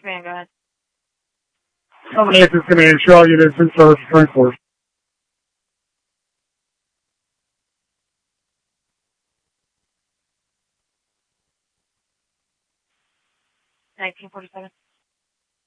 command, go ahead. Terminate this command. Show all units in service return force. 1947.